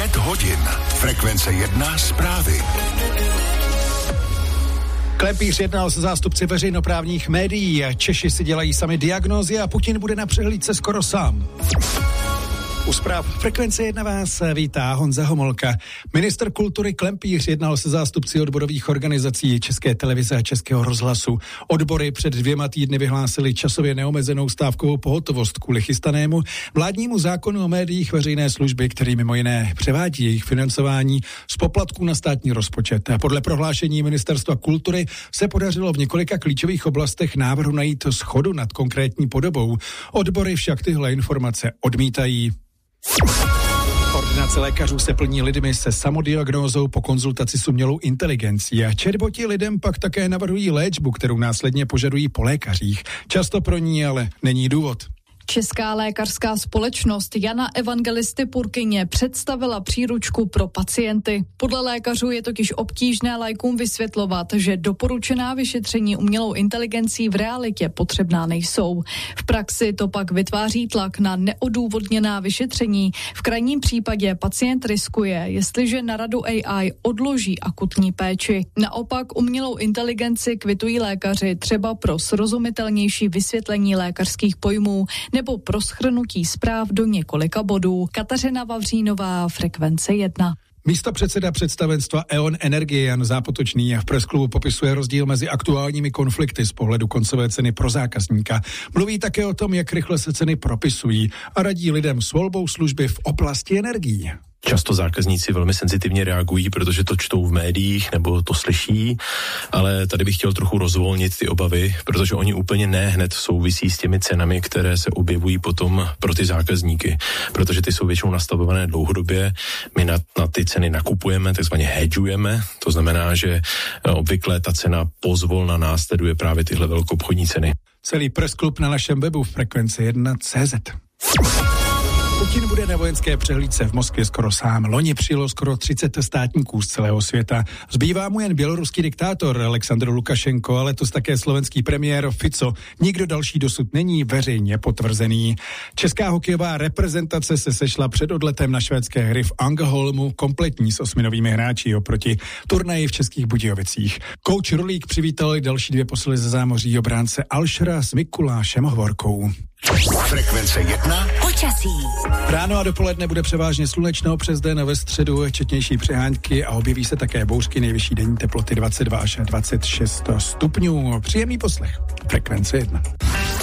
5 hodin. Frekvence 1 zprávy. Klempíř jednal se zástupci veřejnoprávních médií. Češi si dělají sami diagnózy a Putin bude na přehlídce skoro sám. U zpráv Frekvence 1 vás vítá Honza Homolka. Ministr kultury Klempíř jednal se zástupci odborových organizací České televize a Českého rozhlasu. Odbory před 2 týdny vyhlásili časově neomezenou stávkovou pohotovost kvůli chystanému vládnímu zákonu o médiích veřejné služby, který mimo jiné převádí jejich financování z poplatků na státní rozpočet. Podle prohlášení Ministerstva kultury se podařilo v několika klíčových oblastech návrhu najít shodu nad konkrétní podobou. Odbory však tyhle informace odmítají. Ordinace lékařů se plní lidmi se samodiagnózou po konzultaci s umělou inteligencí a chatboti lidem pak také navrhují léčbu, kterou následně požadují po lékařích. Často pro ní ale není důvod. Česká lékařská společnost Jana Evangelisty Purkyně představila příručku pro pacienty. Podle lékařů je totiž obtížné laikům vysvětlovat, že doporučená vyšetření umělou inteligencí v realitě potřebná nejsou. V praxi to pak vytváří tlak na neodůvodněná vyšetření. V krajním případě pacient riskuje, jestliže na radu AI odloží akutní péči. Naopak umělou inteligenci kvitují lékaři třeba pro srozumitelnější vysvětlení lékařských pojmů nebo pro shrnutí zpráv do několika bodů. Kateřina Vavřínová, Frekvence 1. Místopředseda představenstva E.ON Energie Jan Zápotočný v presklubu popisuje rozdíl mezi aktuálními konflikty z pohledu koncové ceny pro zákazníka. Mluví také o tom, jak rychle se ceny propisují a radí lidem s volbou služby v oblasti energií. Často zákazníci velmi senzitivně reagují, protože to čtou v médiích nebo to slyší, ale tady bych chtěl trochu rozvolnit ty obavy, protože oni úplně ne hned souvisí s těmi cenami, které se objevují potom pro ty zákazníky, protože ty jsou většinou nastavované dlouhodobě. My na ty ceny nakupujeme, takzvaně hedžujeme, to znamená, že obvykle ta cena pozvolna následuje právě tyhle velkoobchodní ceny. Celý pressklub na našem webu Frekvence1.cz. Putin bude na vojenské přehlídce v Moskvě skoro sám. Loni přijelo skoro 30 státníků z celého světa. Zbývá mu jen běloruský diktátor Alexandr Lukašenko, ale letos také slovenský premiér Fico. Nikdo další dosud není veřejně potvrzený. Česká hokejová reprezentace se sešla před odletem na švédské hry v Ängelholmu kompletní s 8 novými hráči oproti turnaji v Českých Budějovicích. Kouč Rulík přivítal i další 2 posily ze zámoří, obránce Alšera s Mikulášem Hovorkou. Frekvence 1. Počasí. Ráno a dopoledne bude převážně slunečno, přes den a ve středu četnější přehánky a objeví se také bouřky, nejvyšší denní teploty 22 až 26 stupňů. Příjemný poslech. Frekvence 1.